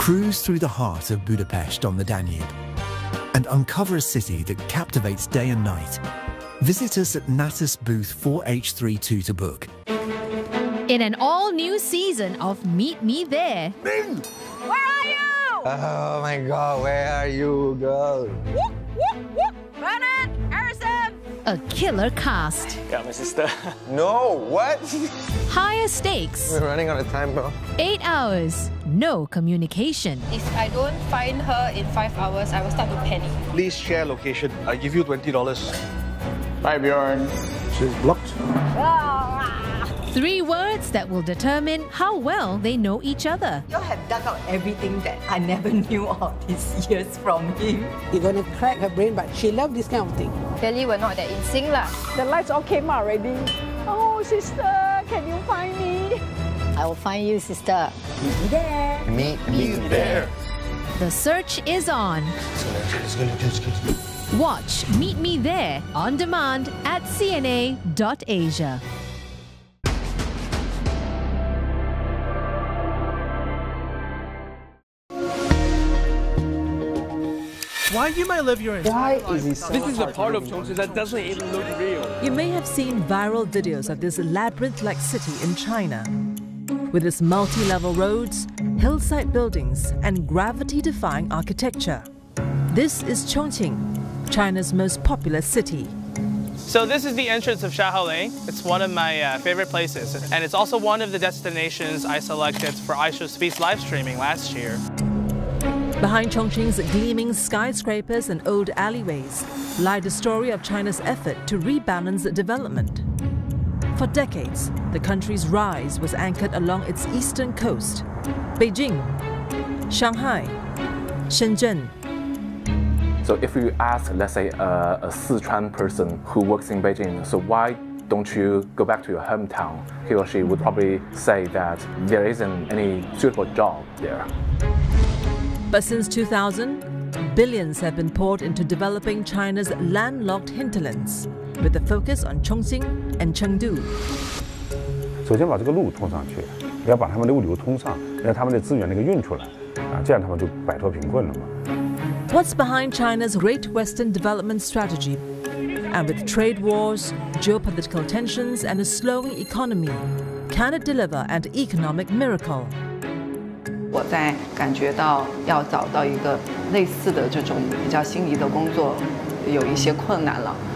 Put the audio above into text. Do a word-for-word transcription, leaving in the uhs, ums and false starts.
Cruise through the heart of Budapest on the Danube and uncover a city that captivates day and night. Visit us at Natus booth four H three two to book. In an all-new season of Meet Me There. Ming! Where are you? Oh my god, where are you, girl? Whoop, whoop, whoop. Bernard, Harrison! A killer cast. Got my sister. No, what? Higher stakes. We're running out of time, bro. Eight hours. No communication. If I don't find her in five hours, I will start to panic. Please share location. I give you twenty dollars. Bye, Bjorn. She's blocked. Three words that will determine how well they know each other. You have dug out everything that I never knew all these years from him. You're going to crack her brain, but she loves this kind of thing. Clearly, we're not that in sync lah. The lights all came out already. Oh, sister, can you find me? I will find you, sister. Meet me there. Meet me there. The search is on. Watch Meet Me There on demand at C N A dot Asia. Why you may live your entire Why is he so This is a part of Chongqing that doesn't even look real. You may have seen viral videos of this labyrinth-like city in China. With its multi-level roads, hillside buildings, and gravity-defying architecture. This is Chongqing, China's most popular city. So this is the entrance of Shaohou. It's one of my uh, favorite places, and it's also one of the destinations I selected for iShowSpeed's live streaming last year. Behind Chongqing's gleaming skyscrapers and old alleyways lie the story of China's effort to rebalance development. For decades, the country's rise was anchored along its eastern coast: Beijing, Shanghai, Shenzhen. So if you ask, let's say, a, a Sichuan person who works in Beijing, so why don't you go back to your hometown? He or she would probably say that there isn't any suitable job there. But since two thousand, billions have been poured into developing China's landlocked hinterlands, with a focus on Chongqing and Chengdu. 首先把这个路通上去，要把他们的物流通上，让他们的资源那个运出来，啊，这样他们就摆脱贫困了嘛。 What's behind China's Great Western Development Strategy? And with trade wars, geopolitical tensions, and a slowing economy, can it deliver an economic miracle? 我在感觉到要找到一个类似的这种比较心仪的工作，有一些困难了。